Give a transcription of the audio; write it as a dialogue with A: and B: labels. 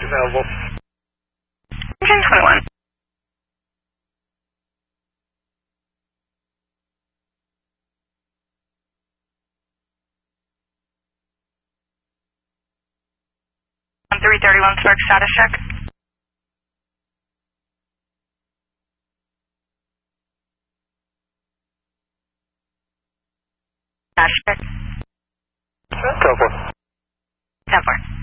A: available.
B: Engine 21. On 331 Spark status check. Status check.
A: 10-4.
B: 10-4.